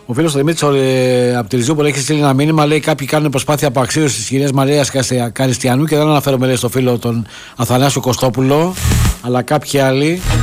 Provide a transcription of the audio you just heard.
Ο φίλος του Δημήτρης από τη Ριζούπολη έχει στείλει ένα μήνυμα. Λέει: κάποιοι κάνουν προσπάθεια απαξίωσης της κυρίας Μαρίας Καριστιανού και δεν αναφέρομαι, λέει, στο φίλο τον Αθανάσιο Κωστόπουλο, αλλά κάποιοι άλλοι.